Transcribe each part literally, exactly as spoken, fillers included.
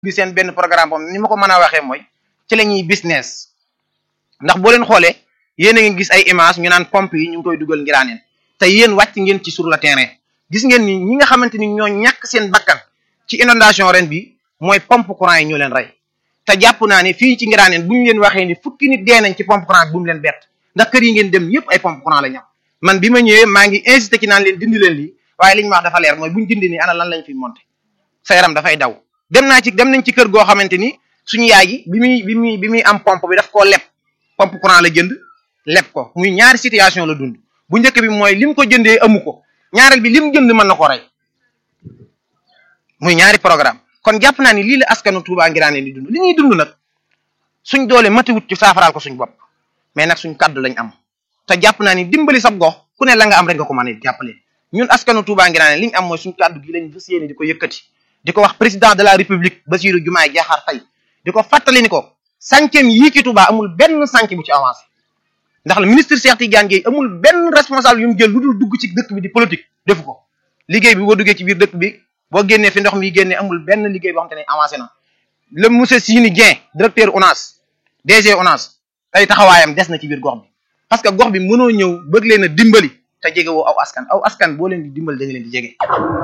bi seen benn programme boobu ni ma ko mën a waxee mooy ci la ñuy business ndax boo leen xoolee yéen a ngi gis ay image ñu naan pompe yi ñu ngi koy dugal Ngiraaneen te yéen wàcc ngeen ci sur le terrain gis ngeen ni ñi nga xamante ni ñoo ñàkk seen bakkan ci inondation ren bi mooy pompe courant yi ñoo leen rey te jàpp naa ne fii ci Ngiraaneen bu ñu leen waxee ni fukki nit dee nañ ci pompe courant bi bu mu leen bett ndax kër yi ngeen dem yëpp ay pompe courant la ñam man bi ma ñëwee maa ngi insisté ci naan leen dindi leen lii waaye li ñu wax dafa leer mooy buñ dindi nii ana lan lañ fi monté sa yaram dafay daw dem naa ci dem nañ ci kër goo xamante ni suñu yaay gi bi muy bi muy bi muy am pompe bi daf koo leb pompe courant la jënd leb ko muy ñaari situation la dund bu njëkk bi mooy lim ko jëndee amu ko ñaareel bi lim jënd mën na ko rey muy ñaari programme kon jàpp naa ni lii la askanu Touba Ngiraaneen di dund li ñuy dund nag suñ doole matiwut ci saafaraal ko suñ bopp mais nag suñ kaddu lañ am te jàpp naa ni dimbali sab gox ku ne la nga am rek nga ko mën a jàppale ñun askanu Touba Ngiraaneen li ñu am mooy suñ kaddu gi lañ fas yéene di ko yëkkati di ko wax président de la république Bassirou Diomaye Diakhar Faye di ko fàttali ni ko sànceem yii ci Touba amul benn sànc bu ci avancé ndax le ministre Cheikh Tidiane Gueye amul benn responsable yu mu jël lu dul dugg ci dëkk bi di politique defu ko liggéey bi boo duggee ci biir dëkk bi boo génnee fi ndox mi génnee amul benn liggéey boo xam te ne avancé na le monsieur Sini Dieng directeur ONAS D G ONAS ay taxawaayam des na ci biir gox bi parce que gox bi mënoo ñëw bëgg leen a dimbali te jege woo aw askan aw askan boo leen di dimbali da nga leen di jege.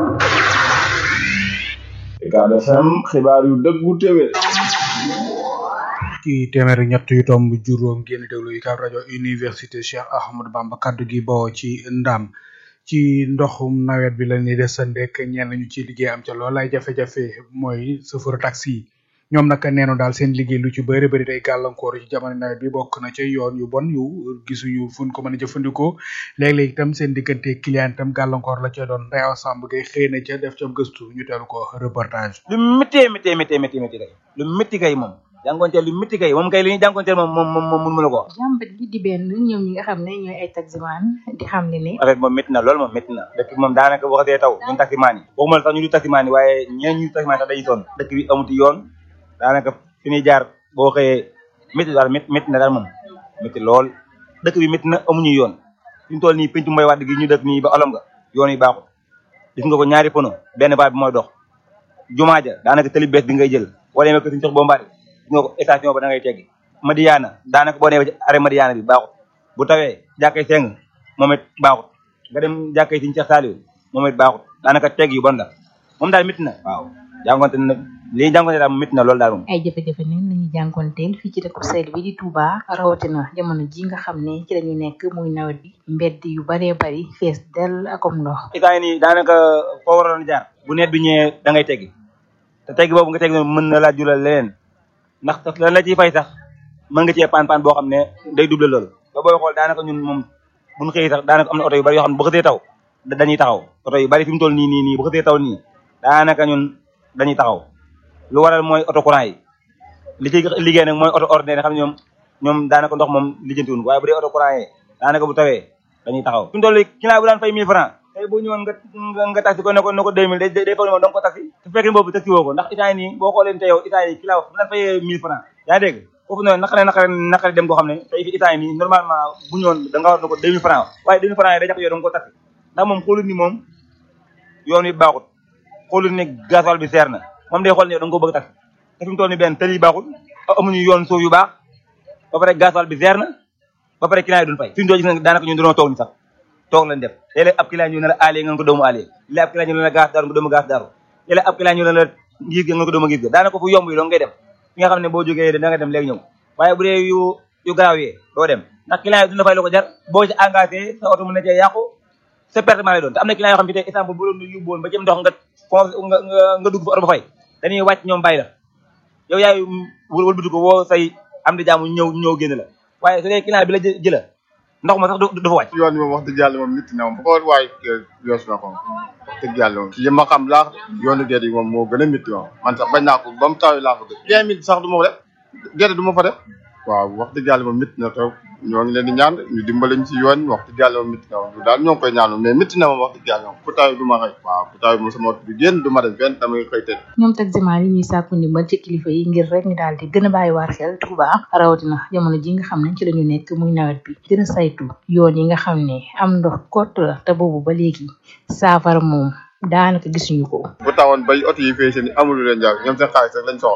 Ucab F M xibaar yu dëggu téwé ci téeméer ñett yu tomb juróom ngeen déglu Ucab rajo université Cheikh Ahmadou Bamba kaddu gi bawoo ci ndam ci ndoxum nawet bi la ñuy desandek ñenn ñu ci liggéey am ca lool ay jafe-jafe mooy chauffeur taxi yi ñoom nag neenu daal seen liggéey lu ci bëri bëri day gàllankoor ci jamono nawet bi bokk na ca yoon yu bon yu gisuñu fuñ ko mën a jëfandikoo léeg-léeg itam seen diggante client itam gàllankoor la ca doon Ndeyaw Samb gay xëy na ca def ca gëstu ñu teelu ko reportage lu méttee méttee méttee méttee métti kay lu métti kay moom jàngonteel lu métti kay moom kay li ñuy jàngonteel moom moom moom moom mun mu la ko wax jàmbat gi di benn ñoom ñi nga xam ne ñooy ay taximan di xam ne ni affaire moom métti na loolu moom métti na dëkk bi moom daanaka waxatee taw ñun taximan yi waxuma la sax ñu du taximan yi waaye ñeen ñu taximan sax dañuy sonn dëkk bi amuti yoon daanaka fi ñuy jaar boo xëyee métti daal métti na daal moom métti lool dëkk bi métti na amuñu yoon fi mu toll nii pencu mbay wadd gi ñu dëkk nii ba olom nga yoon yi baaxul gis nga ko ñaari pono benn baat bi mooy dox jumaa ja daanaka tëli bees bi ngay jël boo demee ko suñu sox boo mbaari gis nga ko station ba da ngay teggi Madiana daanaka boo demee ci arrêt Madiana bi baaxul bu tawee jàkkay seng moom it baaxul nga dem jàkkay siñu Cheikh Saliou moom it baaxul daanaka tegg yu bon la moom daal métti na waaw jàngonte na li ñu jàngonte daal métti na loolu daal moom ay jafe-jafe ne lañuy jànkonteel fii ci dëkk seel bi di Touba rawatina jamono ji nga xam ne ci lañu nekk muy nawet bi mbedd yu baree bari fees dell akom ndox itaa yi nii daanaka foo waroon jaar bu net bi ñëwee da ngay teggi te teggi boobu nga teggi noonu mën na laa jural leneen ndax sax lan la ciy fay sax mën nga cee paan paan boo xam ne day double loolu ba booy xool daanaka ñun moom buñ xëyee sax daanaka am na oto yu bari yoo xam ne bu xësee taw dañuy taxaw oto yu bari fi mu toll nii nii nii bu xësee taw nii daanaka ñun dañuy taxaw lu waral mooy oto courant yi li ci liggéey nag mooy oto ordinaire xam ne ñoom ñoom daanaka ndox moom lijjantiwuñ waaye bu dee oto courant yi daanaka bu tawee dañuy taxaw fi mu toll client bu daan fay mille francs tey boo ñëwoon nga nga taxi ko ne ko ne ko deux mille day day foog ne moom da nga ko taxi su fekkee boobu taxi woo ko ndax itaa nii boo xoolee te yow itaa yi client bu daan fayee mille francs yaa dégg foofu noonu naqare naqare naqare dem koo xam ne tey fi itaa nii normalement bu ñëwoon da nga war na ko deux mille francs waaye deux mille francs yi day jàpp yow da nga ko taxi ndax moom xoolut ni moom yoon wi baaxut xoolut ni gasoil bi seer na moom day xool ne da nga ko bëgg taxi te fi mu toll ni benn tëli baaxul amuñu yoon suuf yu baax ba pare gasoil bi seer na ba pare client yi duñ fay fi mu toll gis nga daanaka ñun dañoo toog ni sax toog lañ def léeg-léeg ab client ñu ne la aale nga ko doomu aale léeg ab client ñu ne la gaas daaru nga doomu gaas daaru léeg-léeg ab client ñu ne la ngis ga nga ko doomu ngis ga daanaka fu yomb yi doo ngay dem fi nga xam ne boo jógee da nga dem léegi ñëw waaye bu dee yu yu garaaw yi doo dem ndax client yi duñ la fay la ko jar boo ci engagé sa oto mën na cee yàqu sa pertement lay doon te am na client yoo xam ne tey exemple bu doon yóbbu woon ba jëm ndox nga nga nga dugg fa oto ba fay dañuy wàcc ñoom bàyyi la yow yaay wëlbatu ko woo say am di jaamu ñëw ñëw génn la waaye su dee client bi la jëla ndox ma sax du dafa wàcc yoon bi moom wax dëgg yàlla moom nit na moom bu ko waay yoos na ko wax dëgg yàlla moom ci ma xam laa yoonu gerte yi moom moo gën a métti moom man sax bañ naa ko ba mu taw laa fa def vingt mille sax du ma ko def gerte du ma fa def waaw wax dëgg yàlla moom métti na trop ñoo ngi leen di ñaan ñu dimbalañ ci yoon wax dëgg yàlla moom métti na moom daal ñoo ngi koy ñaan mais métti na moom wax dëgg yàlla moom ku taw du ma xëy waaw ku taw moom sama oto bi génn du ma def benn damay xëy teel ñoom taximan yi ñuy sàkku ndimbal ci kilifa yi ngir rek ñu daal di gën a bàyyi waar xel Touba rawatina jamono ji nga xam ne ci lañu nekk muy nawet bi gën a saytu yoon yi nga xam ne am ndox kott la te boobu ba léegi saafara moom daanaka gisuñu ko. bu tawoon bay oto yi fee seen amul lu leen jaar ñoom seen xaalis rek lañ soxla